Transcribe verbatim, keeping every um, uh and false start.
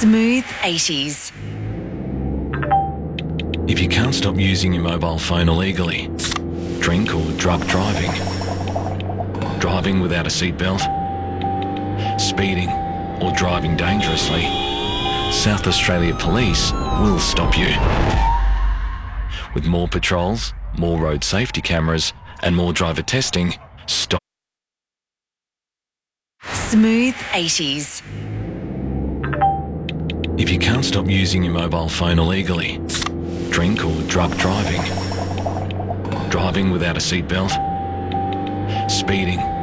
Smooth eighties. If you can't stop using your mobile phone illegally, drink or drug driving, driving without a seatbelt, speeding or driving dangerously, South Australia Police will stop you. With more patrols, more road safety cameras and more driver testing, stop. Smooth eighties. If you can't stop using your mobile phone illegally, drink or drug driving, driving without a seatbelt, speeding